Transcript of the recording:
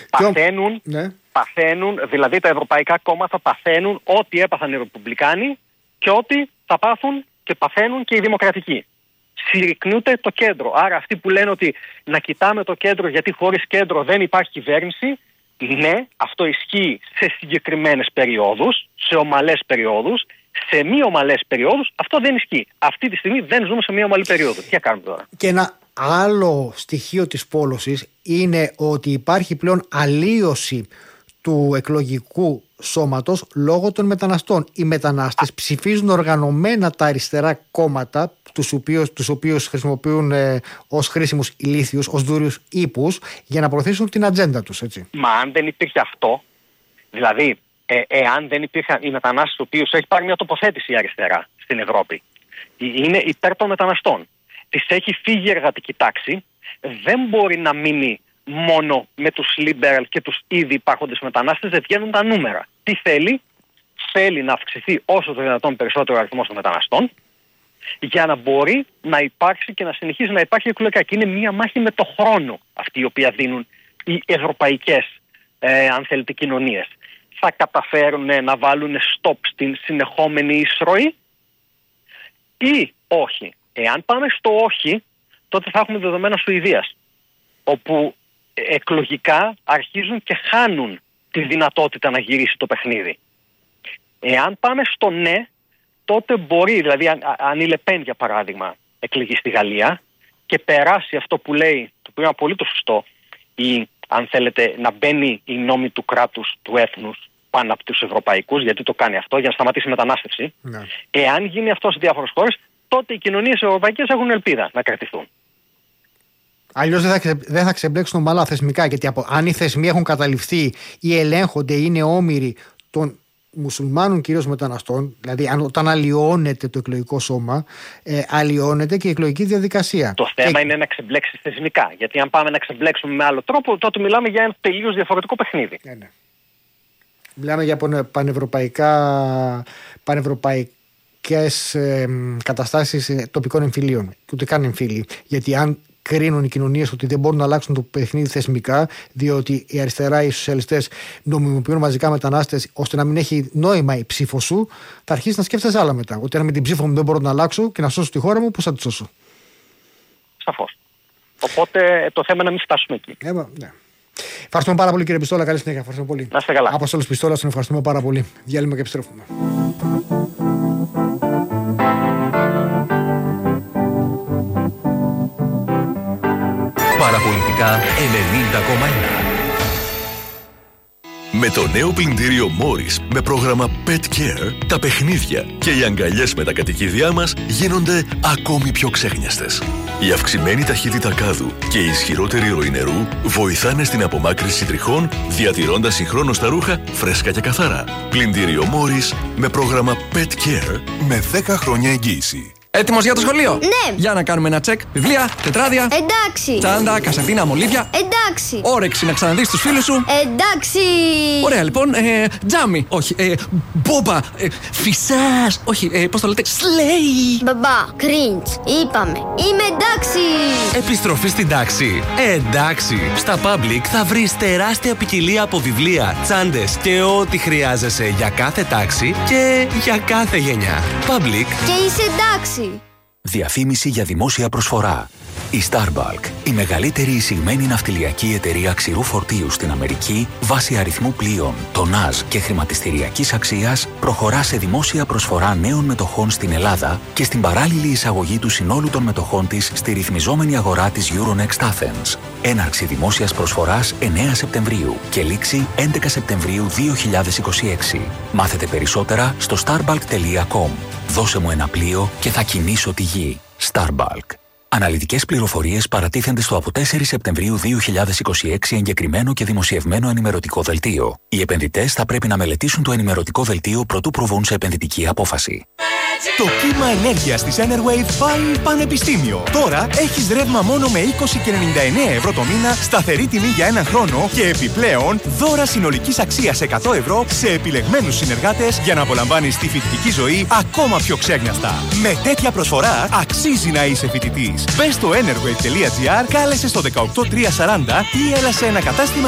Παθαίνουν, δηλαδή τα ευρωπαϊκά κόμματα παθαίνουν ό,τι έπαθαν οι Ρεπουμπλικάνοι και ό,τι θα πάθουν και παθαίνουν και οι Δημοκρατικοί. Συρρυκνούνται το κέντρο. Άρα αυτοί που λένε ότι να κοιτάμε το κέντρο γιατί χωρίς κέντρο δεν υπάρχει κυβέρνηση, ναι, αυτό ισχύει σε συγκεκριμένες περιόδους, σε ομαλές περιόδους. Σε μη ομαλές περιόδους αυτό δεν ισχύει. Αυτή τη στιγμή δεν ζούμε σε μη ομαλή περίοδο. Τι θα κάνουμε τώρα? Και ένα άλλο στοιχείο της πόλωσης είναι ότι υπάρχει πλέον αλλίωση του εκλογικού σώματος λόγω των μεταναστών. Οι μετανάστες ψηφίζουν οργανωμένα τα αριστερά κόμματα, τους οποίους χρησιμοποιούν ως χρήσιμους ηλίθιους, ως δούριους ύπους, για να προωθήσουν την ατζέντα τους, έτσι. Μα αν δεν υπήρχε αυτό, δηλαδή εάν δεν υπήρχαν οι μετανάστες, τους οποίους έχει πάρει μια τοποθέτηση η αριστερά στην Ευρώπη, είναι υπέρ των μεταναστών, της έχει φύγει η εργατική τάξη, δεν μπορεί να μείνει μόνο με τους liberal και τους ήδη υπάρχοντες μετανάστες, δεν βγαίνουν τα νούμερα. Τι θέλει? Θέλει να αυξηθεί όσο το δυνατόν περισσότερο ο αριθμός των μεταναστών, για να μπορεί να υπάρξει και να συνεχίσει να υπάρχει εκλογικά. Και είναι μία μάχη με το χρόνο αυτή η οποία δίνουν οι ευρωπαϊκές, αν θέλετε, κοινωνίες. Θα καταφέρουν να βάλουν stop στην συνεχόμενη εισρωή ή όχι? Εάν πάμε στο όχι, τότε θα έχουμε δεδομένα Σουηδίας, όπου εκλογικά αρχίζουν και χάνουν τη δυνατότητα να γυρίσει το παιχνίδι. Εάν πάμε στο ναι, τότε μπορεί, δηλαδή αν η Λεπέν για παράδειγμα εκλεγεί στη Γαλλία και περάσει αυτό που λέει, το οποίο είναι απολύτως σωστό, ή αν θέλετε να μπαίνει η νόμη του κράτους, του έθνους πάνω από τους ευρωπαϊκούς, γιατί το κάνει αυτό, για να σταματήσει η μετανάστευση. Ναι. Εάν γίνει αυτό σε διάφορες χώρες, τότε οι κοινωνίες ευρωπαϊκές έχουν ελπίδα να κρατηθούν. Αλλιώς δεν θα ξεμπλέξουν ομαλά θεσμικά, γιατί αν οι θεσμοί έχουν καταληφθεί ή ελέγχονται ή είναι όμοιροι των μουσουλμάνων κυρίως μεταναστών, δηλαδή όταν αλλοιώνεται το εκλογικό σώμα, αλλοιώνεται και η εκλογική διαδικασία. Το θέμα είναι να ξεμπλέξει θεσμικά. Γιατί αν πάμε να ξεμπλέξουμε με άλλο τρόπο, τότε μιλάμε για ένα τελείως διαφορετικό παιχνίδι. Ναι. Μιλάμε για πανευρωπαϊκές καταστάσεις τοπικών εμφυλίων, και ούτε καν εμφύλοι. Γιατί αν κρίνουν οι κοινωνίες ότι δεν μπορούν να αλλάξουν το παιχνίδι θεσμικά, διότι η αριστερά, οι σοσιαλιστές νομιμοποιούν μαζικά μετανάστες, ώστε να μην έχει νόημα η ψήφο σου, θα αρχίσει να σκέφτεσαι άλλα μετά. Ότι αν με την ψήφο μου δεν μπορώ να αλλάξω και να σώσω τη χώρα μου, πώς θα τη σώσω? Σαφώς. Οπότε το θέμα είναι να μην φτάσουμε εκεί. Ναι. Ευχαριστούμε πάρα πολύ, κύριε Πιστόλα. Καλή συνέχεια. Ευχαριστούμε πολύ. Να είστε καλά. Αποστόλης Πιστόλας, τον ευχαριστούμε πάρα πολύ. Διάλειμμα και επιστρέφουμε. Παραπολιτικά 90,1. Με το νέο πλυντήριο Morris με πρόγραμμα Pet Care, τα παιχνίδια και οι αγκαλιές με τα κατοικίδια μας γίνονται ακόμη πιο ξέχνιαστες. Η αυξημένη ταχύτητα κάδου και η ισχυρότερη ροή νερού βοηθάνε στην απομάκρυνση τριχών, διατηρώντας συγχρόνως τα ρούχα φρέσκα και καθαρά. Πλυντήριο Morris με πρόγραμμα Pet Care με 10 χρόνια εγγύηση. Έτοιμος για το σχολείο? Ναι. Για να κάνουμε ένα τσεκ. Βιβλία, τετράδια. Εντάξει. Τσάντα, κασετίνα, μολύβια. Εντάξει. Όρεξη να ξαναδείς τους φίλους σου. Εντάξει. Ωραία, λοιπόν. Τζάμι. Όχι. Μπόμπα. Φυσάς. Όχι. Πώς το λέτε? Σλέι. Μπαμπά. Κριντς. Είπαμε. Είμαι εντάξει. Επιστροφή στην τάξη. Εντάξει. Στα Public θα βρεις τεράστια ποικιλία από βιβλία, τσάντες και ό,τι χρειάζεσαι για κάθε τάξη και για κάθε γενιά. Public. Και είσαι εντάξει. Διαφήμιση για δημόσια προσφορά. Η Starbulk, η μεγαλύτερη εισηγμένη ναυτιλιακή εταιρεία ξηρού φορτίου στην Αμερική, βάσει αριθμού πλοίων, τονάζ και χρηματιστηριακής αξίας, προχωρά σε δημόσια προσφορά νέων μετοχών στην Ελλάδα και στην παράλληλη εισαγωγή του συνόλου των μετοχών της στη ρυθμιζόμενη αγορά της Euronext Athens. Έναρξη δημόσιας προσφοράς 9 Σεπτεμβρίου και λήξη 11 Σεπτεμβρίου 2026. Μάθετε περισσότερα στο starbulk.com. Δώσε μου ένα πλοίο και θα κινήσω τη γη. Starbulk. Αναλυτικές πληροφορίες παρατίθενται στο από 4 Σεπτεμβρίου 2026 εγκεκριμένο και δημοσιευμένο ενημερωτικό δελτίο. Οι επενδυτές θα πρέπει να μελετήσουν το ενημερωτικό δελτίο προτού προβούν σε επενδυτική απόφαση. Το κύμα ενέργειας της Enerwave πάει πανεπιστήμιο. Τώρα έχεις ρεύμα μόνο με 20 και 99 ευρώ το μήνα, σταθερή τιμή για έναν χρόνο και επιπλέον δώρα συνολικής αξίας 100 ευρώ σε επιλεγμένους συνεργάτες για να απολαμβάνεις τη φοιτητική ζωή ακόμα πιο ξέγνιαστα. Με τέτοια προσφορά αξίζει να είσαι φοιτητής. Μπες στο enerwave.gr, κάλεσε στο 18340 ή έλα σε ένα κατάστημα